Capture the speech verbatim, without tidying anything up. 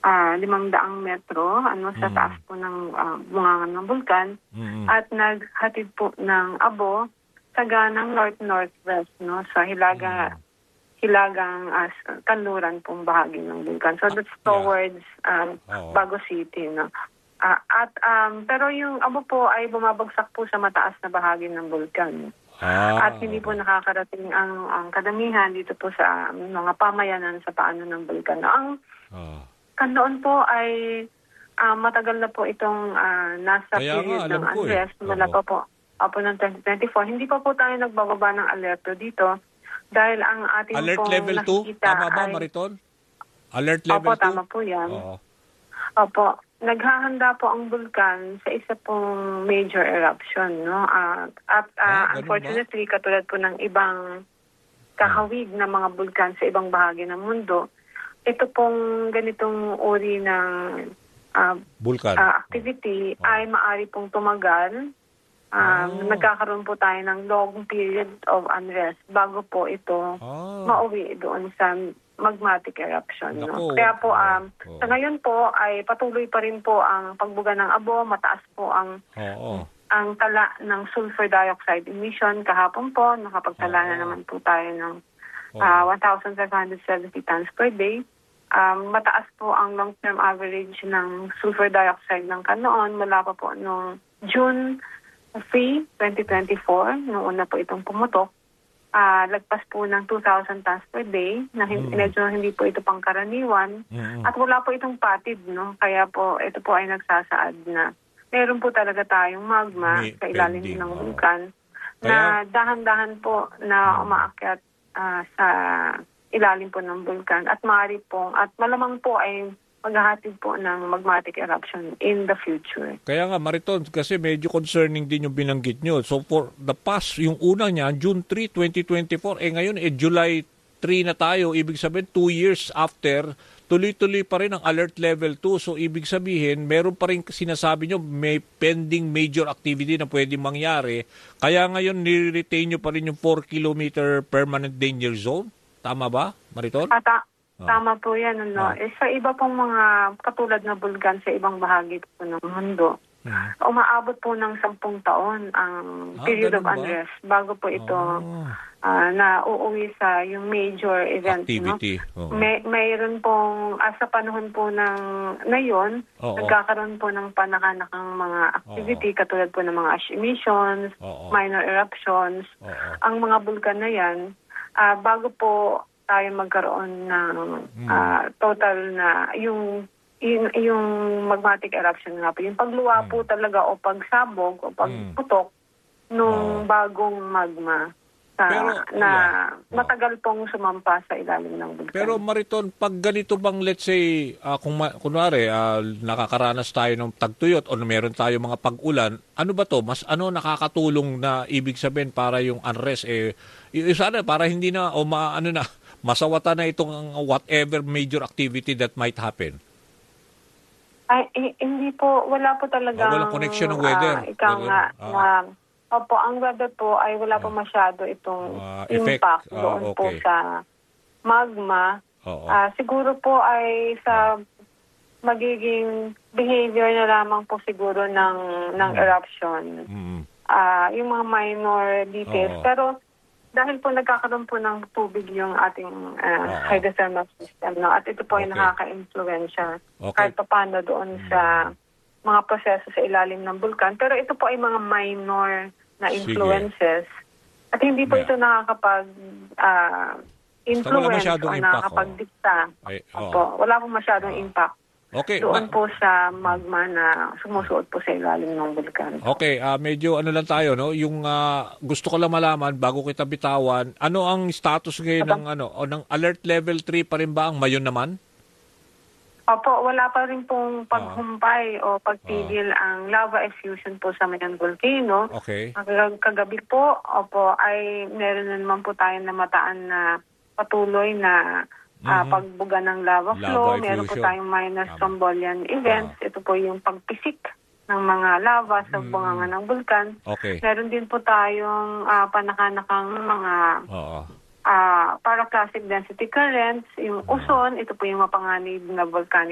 uh, limang daang metro ano sa Mm. taas po ng uh, bungangan ng bulkan Mm. at naghatid po ng abo sa ganang north-northwest no sa hilaga Mm. hilagang as kanluran pong bahagi ng bulkan. So that's Yeah. towards um, Oo. Bago City no. Ah, at um, pero yung abo po ay bumabagsak po sa mataas na bahagi ng bulkan. Ah, At hindi po okay. nakakarating ang, ang kadamihan dito po sa mga pamayanan sa paano ng bulkan. Ang Ah. kandoon po ay ah, matagal na po itong ah, nasa Kaya nga, period alam ng ko eh. unrest. Mula Oo. pa po, po ng twenty twenty-four. Hindi pa po tayo nagbababa ng alerto dito dahil ang ating Alert pong level two? nakikita Tama ba, ay... Mariton? Alert level Opo, two? tama po yan. Oo. Opo, naghahanda po ang bulkan sa isa pong major eruption, no? Uh, at uh, Ah, ganun unfortunately, katulad po ng ibang kahawig na mga bulkan sa ibang bahagi ng mundo, ito pong ganitong uri ng uh, Bulkan. uh, activity Oh. ay maari pong tumagal. Um, Oh. Nagkakaroon po tayo ng long period of unrest bago po ito Ah. mauwi doon sa magmatic eruption. No? Naku. Kaya po, um, Oo. sa ngayon po ay patuloy pa rin po ang pagbuga ng abo, mataas po ang Oo. ang tala ng sulfur dioxide emission. Kahapon po, nakapagtala na Oo. naman po tayo ng Oo. uh, one thousand five hundred seventy tons per day. Um, mataas po ang long-term average ng sulfur dioxide ng kanoon mula pa po noong June third, twenty twenty-four, noong una po itong pumutok. Uh, lagpas po ng two thousand tons per day na hin- Mm. medyo hindi po ito pangkaraniwan Mm-mm. at wala po itong patid, no? Kaya po ito po ay nagsasaad na meron po talaga tayong magma May sa ilalim pending, ng oo. bulkan Kaya- na dahan-dahan po na umaakyat ah, sa ilalim po ng bulkan at maaari po at malamang po ay maghahatid po ng magmatic eruption in the future. Kaya nga, Mariton, kasi medyo concerning din yung binanggit nyo. So for the past, yung una niya, June third, twenty twenty-four, eh ngayon, eh July third na tayo. Ibig sabihin, two years after, tuloy-tuloy pa rin ang alert level two. So ibig sabihin, meron pa rin sinasabi nyo, may pending major activity na pwede mangyari. Kaya ngayon, nire-retain nyo pa rin yung four kilometer permanent danger zone. Tama ba, Mariton? At ah, Oh. tama po yan. Ano? Oh. Eh, sa iba pong mga katulad na bulkan sa ibang bahagi po ng mundo, Hmm. umaabot po ng sampung taon ang Ah, period ganun of ba? unrest bago po ito Oh. ah, na uuwi sa yung major event. Activity. No? Oo. May, mayroon pong, ah, sa panahon po ng ngayon, Oo. nagkakaroon po ng panakanakang mga activity katulad po ng mga ash emissions, Oo. minor eruptions. Oo. Ang mga bulkan na yan, ah, bago po tayo magkaroon ng Hmm. ah, total na yung yung, yung magmatic eruption nga po. Yung pagluwa Hmm. po talaga o pagsabog o pagputok nung Oo. bagong magma sa, Pero, na yeah. Oo. matagal pong sumampa sa ilalim ng bulkan. Pero Mariton, pag ganito bang let's say, ah, kung ma- kunwari, ah, nakakaranas tayo ng tagtuyot o meron tayo mga pag-ulan, ano ba to? Mas ano nakakatulong na ibig sabihin para yung unrest, eh, y- sana para hindi na, o ma, ano na, masawata na itong whatever major activity that might happen. Ay, eh, hindi po, wala po talaga. Oh, walang connection ng weather. ikaw Weather. nga, Ah. na, opo, ang weather po ay wala po masyado itong Ah, effect. impact Ah, doon po okay. sa magma. Oo. Ah, siguro po ay sa magiging behavior na lamang po siguro ng ng Hmm. eruption. Mm. Ah, yung mga minor details. Oo. Pero dahil po nagkakaroon po ng tubig yung ating ah, Oo. hydrothermal system, no? At ito po ay Okay. nakaka-influensya Okay. kahit paano doon sa mga proseso sa ilalim ng bulkan. Pero ito po ay mga minor na Sige. influences. At hindi po Yeah. ito nakakapag ah, influence masyadong o impact, nakakapagdikta. Ay, oo. Opo, wala pong masyadong impact Okay. doon ma- po sa magma na sumusuot po sa ilalim ng bulkan. Okay, ah, medyo ano lang tayo, no? Yung ah, gusto ko lang malaman bago kita bitawan, ano ang status ngayon ng ano, o ng alert level three pa rin ba ang mayon naman? Opo, wala pa rin pong paghumpay o pagtigil ang lava effusion po sa Mayon Volcano. Okay. Kag- Kagabi po, opo, ay meron na naman po tayong namataan na patuloy na ah, Mhm. pagbuga ng lava, Lava flow. Meron po effusion. tayong minor Tama. Strombolian events. Ito po yung pagpisik ng mga lava sa Mhm. bunganga ng bulkan. Okay. Meron din po tayong ah, panakanakang mga Oo. ah, paraclastic density currents. Yung uson, ito po yung mapanganib na volcanic